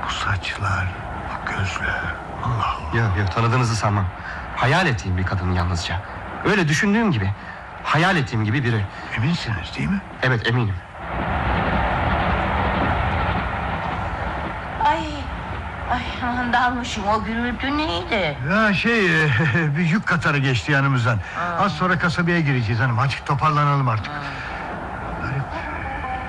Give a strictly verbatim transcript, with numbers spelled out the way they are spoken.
Bu saçlar, bu gözler. Allah Allah. Yok yok, tanıdığınızı sanmam. Hayal ettiğim bir kadın yalnızca. Öyle düşündüğüm gibi, hayal ettiğim gibi biri. Eminsiniz değil mi? Evet, eminim. Ay, ay aman dalmışım, o gürültü neydi? Ya şey bir yük katarı geçti yanımızdan. Aa. Az sonra kasabaya gireceğiz hanım. Hadi toparlanalım artık. Aa.